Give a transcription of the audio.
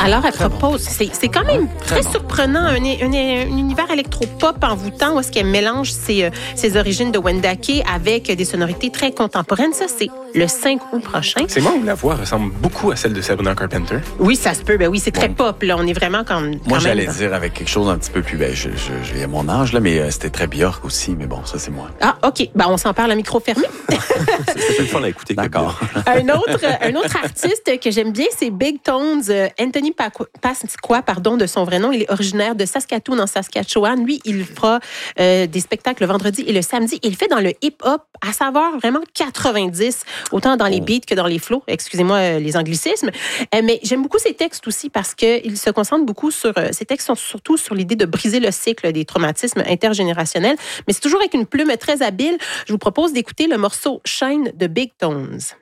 Alors, elle propose, c'est quand même très surprenant, un univers électropop envoûtant où est-ce qu'elle mélange ses origines de Wendake avec des sonorités très contemporaines. Ça, c'est le 5 août prochain. C'est moi où la voix ressemble beaucoup à celle de Sabrina Carpenter. Oui, ça se peut. Ben oui, c'est très pop. Là. On est vraiment comme. Moi, j'allais dire avec quelque chose un petit peu plus. J'ai mon âge, là, mais c'était très Björk aussi. Mais bon, ça, c'est moi. Ah, OK. Ben, on s'en parle à micro fermé. C'est le fun à écouter. D'accord. un autre artiste que j'aime bien, c'est Big Tones. Anthony Pasqua, de son vrai nom. Il est originaire de Saskatoon, en Saskatchewan. Lui, il fera des spectacles le vendredi et le samedi. Il fait dans le hip-hop, à savoir vraiment 90, autant dans les beats que dans les flows. Excusez-moi les anglicismes. Mais j'aime beaucoup ses textes aussi parce qu'il se concentre beaucoup sur... Ses textes sont surtout sur l'idée de briser le cycle des traumatismes intergénérationnels. Mais c'est toujours avec une plume très habile. Je vous propose d'écouter le morceau Shine de Big Tones.